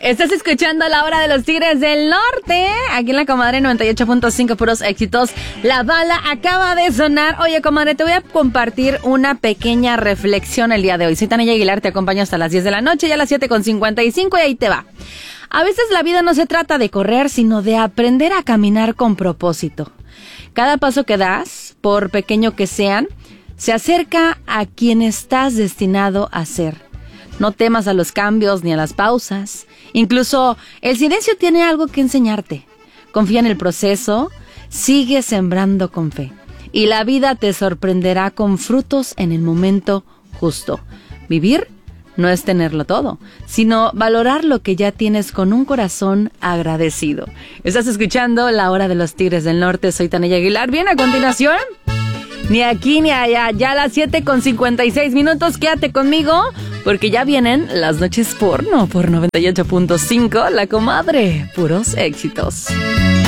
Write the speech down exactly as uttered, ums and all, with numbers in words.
Estás escuchando La Hora de los Tigres del Norte, aquí en la Comadre noventa y ocho punto cinco, puros éxitos. La bala acaba de sonar. Oye, comadre, te voy a compartir una pequeña reflexión el día de hoy. Soy Tania Aguilar, te acompaño hasta las diez de la noche y a las siete con cincuenta y cinco y ahí te va. A veces la vida no se trata de correr, sino de aprender a caminar con propósito. Cada paso que das, por pequeño que sean, se acerca a quien estás destinado a ser. No temas a los cambios ni a las pausas. Incluso el silencio tiene algo que enseñarte. Confía en el proceso, sigue sembrando con fe. Y la vida te sorprenderá con frutos en el momento justo. Vivir no es tenerlo todo, sino valorar lo que ya tienes con un corazón agradecido. Estás escuchando La Hora de los Tigres del Norte. Soy Tania Aguilar. Bien, a continuación, ni aquí ni allá, ya a las siete con cincuenta y seis minutos, quédate conmigo, porque ya vienen las noches porno por noventa y ocho punto cinco, La Comadre, puros éxitos.